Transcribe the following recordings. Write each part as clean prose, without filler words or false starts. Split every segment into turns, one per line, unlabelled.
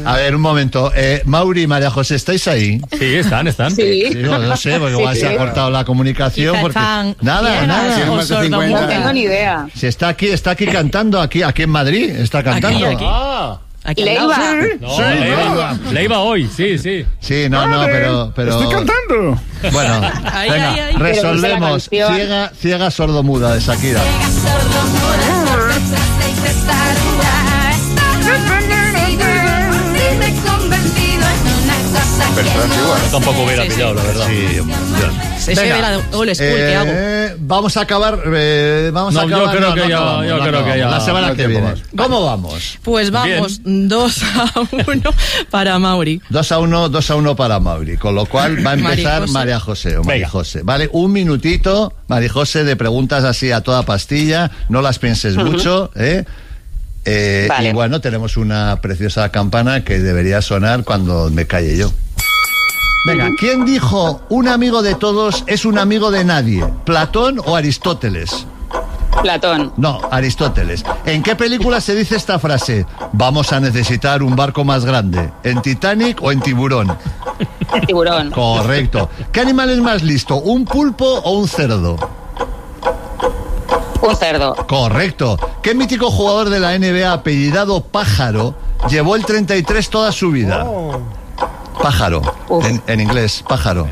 A ver, un momento. Mauri y María José, ¿estáis ahí?
Sí, están.
Sí. Digo, no sé, porque igual se ha cortado la comunicación. Porque... Nada.
No tengo ni idea.
Si está aquí cantando, aquí en Madrid, está cantando.
Aquí.
Aquí Leiva.
Leiva hoy, sí.
Sí, no, pero...
Estoy cantando.
Bueno, venga, resolvemos. Ciega sordomuda de Shakira.
Yo tampoco hubiera pillado, la verdad.
Sí,
Es que la old school, ¿qué hago?
Vamos a acabar.
Yo creo que ya.
La semana que viene. ¿Cómo vamos?
Pues vamos 2-1 para Mauri.
2-1 para Mauri. Con lo cual va a empezar María José. Vale, un minutito, María José, de preguntas así a toda pastilla. No las pienses mucho, Vale. Y bueno, tenemos una preciosa campana que debería sonar cuando me calle yo. Venga, ¿quién dijo un amigo de todos es un amigo de nadie? ¿Platón o Aristóteles?
Platón.
No, Aristóteles. ¿En qué película se dice esta frase? Vamos a necesitar un barco más grande. ¿En Titanic o en Tiburón?
Tiburón.
Correcto. ¿Qué animal es más listo? ¿Un pulpo o un cerdo?
Un cerdo.
Correcto. ¿Qué mítico jugador de la NBA apellidado Pájaro llevó el 33 toda su vida? Pájaro. En inglés, pájaro.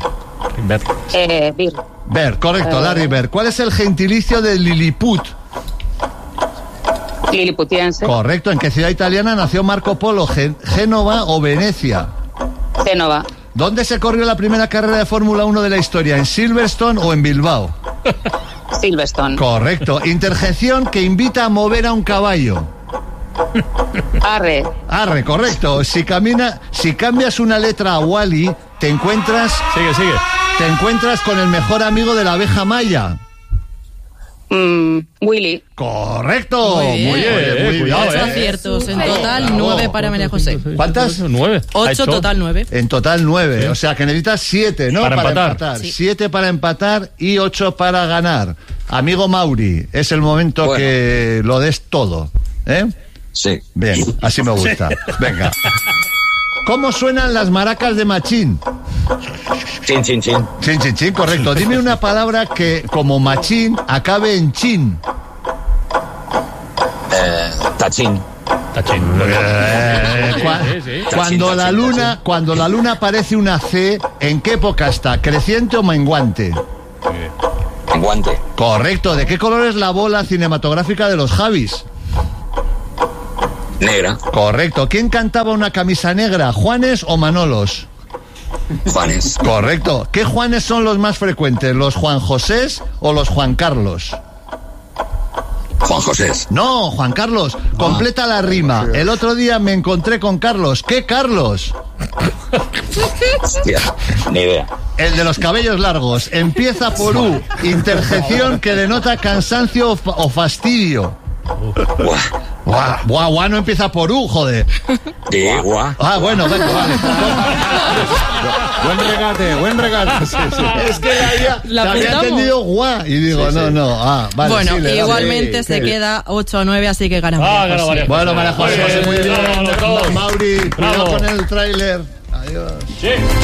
Bird, correcto, Larry Bird. ¿Cuál es el gentilicio de Lilliput?
Liliputiense.
Correcto. ¿En qué ciudad italiana nació Marco Polo? ¿Génova o Venecia?
Génova.
¿Dónde se corrió la primera carrera de Fórmula 1 de la historia? ¿En Silverstone o en Bilbao?
Silverstone.
Correcto. Interjección que invita a mover a un caballo.
Arre,
correcto. Si cambias una letra a Wally, te encuentras...
Sigue.
Te encuentras con el mejor amigo de la abeja maya.
Willy.
Correcto.
Muy bien.
Muy bien.
8 aciertos. En total, 9 para María José.
¿Cuántas?
9.
8, total 9.
En total 9. O sea que necesitas 7, ¿no?
Para empatar.
7 para empatar y 8 para ganar. Amigo Mauri, es el momento que lo des todo,
Sí.
Bien, así me gusta. Venga. ¿Cómo suenan las maracas de Machín?
Chin, chin, chin.
Chin, chin, chin, correcto. Dime una palabra que, como Machín, acabe en chin.
Tachín.
Cuando la luna parece una C, ¿en qué época está? ¿Creciente o menguante?
Menguante.
Correcto. ¿De qué color es la bola cinematográfica de los Javis?
Negra.
Correcto. ¿Quién cantaba una camisa negra? ¿Juanes o Manolos?
Juanes.
Correcto. ¿Qué Juanes son los más frecuentes? ¿Los Juan Josés o los Juan Carlos?
Juan José.
No, Juan Carlos. Completa la rima. El otro día me encontré con Carlos. ¿Qué Carlos?
Hostia, ni idea.
El de los cabellos largos. Empieza por U. Interjección que denota cansancio o fastidio. Guau, no empieza por U, joder.
Guau.
Bueno, vale. Buen regate. Sí. Es que había entendido guau. Y digo, no. Vale.
Bueno, igualmente se queda 8-9, así que ganamos.
Bueno, María José, muy bien. Mauri, cuidado con el tráiler. Adiós.